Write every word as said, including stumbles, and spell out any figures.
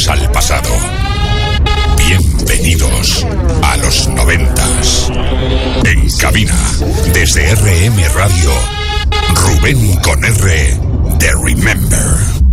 Bienvenidos al pasado. Bienvenidos a los noventas. En cabina, desde R M Radio, Rubén con R de Remember.